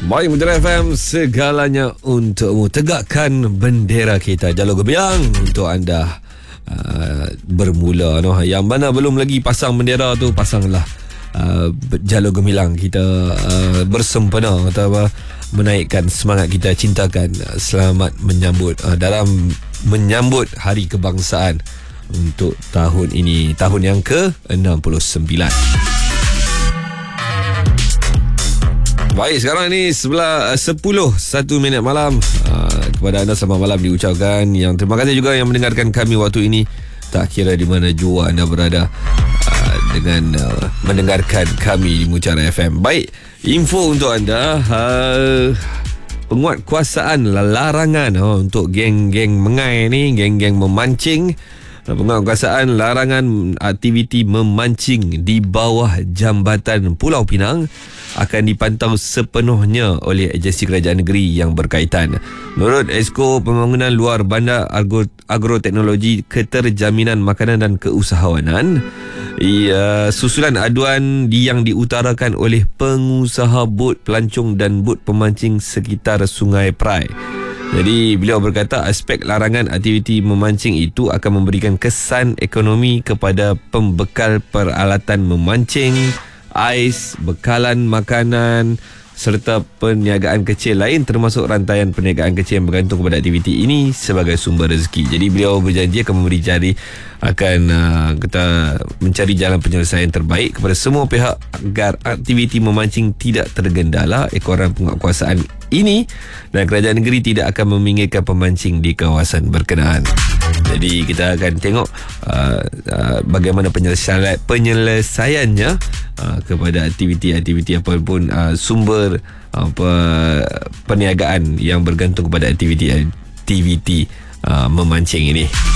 Baik, Mutiara FM, segalanya untukmu. Tegakkan bendera kita Jalur Gemilang untuk anda bermula. Yang mana belum lagi pasang bendera tu, pasanglah Jalur Gemilang. Kita bersempena atau menaikkan semangat kita, cintakan. Selamat menyambut dalam menyambut Hari Kebangsaan untuk tahun ini, tahun yang ke-69. Baik, sekarang ni 1 minit malam. Kepada anda selamat malam diucapkan. Yang terima kasih juga yang mendengarkan kami waktu ini, tak kira di mana jua anda berada, dengan mendengarkan kami di Mutiara FM. Baik, info untuk anda. Penguatkuasaan larangan untuk geng-geng mengai ni, geng-geng memancing. Penguatkuasaan larangan aktiviti memancing di bawah jambatan Pulau Pinang akan dipantau sepenuhnya oleh agensi kerajaan negeri yang berkaitan. Menurut Esko Pembangunan Luar Bandar Agroteknologi Keterjaminan Makanan dan Keusahawanan, susulan aduan yang diutarakan oleh pengusaha bot pelancong dan bot pemancing sekitar Sungai Perai. Jadi beliau berkata aspek larangan aktiviti memancing itu akan memberikan kesan ekonomi kepada pembekal peralatan memancing, ais, bekalan makanan serta perniagaan kecil lain, termasuk rantaian perniagaan kecil yang bergantung kepada aktiviti ini sebagai sumber rezeki. Jadi beliau berjanji akan kita mencari jalan penyelesaian terbaik kepada semua pihak agar aktiviti memancing tidak tergendala ekoran penguatkuasaan ini, dan kerajaan negeri tidak akan meminggirkan pemancing di kawasan berkenaan. Jadi kita akan tengok bagaimana penyelesaiannya kepada aktiviti-aktiviti apapun sumber perniagaan yang bergantung kepada aktiviti memancing ini.